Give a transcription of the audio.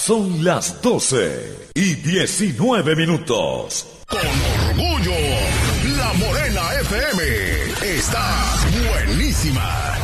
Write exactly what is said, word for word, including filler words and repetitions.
Son las doce y diecinueve minutos. Con orgullo, La Morena F M está buenísima.